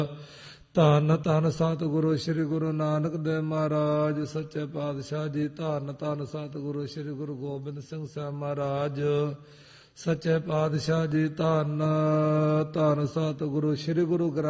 ਧੰਨ ਧੰਨ ਸਤਿਗੁਰੂ ਸ੍ਰੀ ਗੁਰੂ ਨਾਨਕ ਦੇਵ ਮਹਾਰਾਜ ਸੱਚੇ ਪਾਤਸ਼ਾਹ ਜੀ। ਧੰਨ ਧੰਨ ਸਤਿਗੁਰੂ ਸ੍ਰੀ ਗੁਰੂ ਗੋਬਿੰਦ ਸਿੰਘ ਸਾਹਿਬ ਮਹਾਰਾਜ ਸੱਚੇ ਪਾਤਸ਼ਾਹ ਜੀ। ਧੰਨ ਧੰਨ ਸਤਿਗੁਰੂ ਸ੍ਰੀ ਗੁਰੂ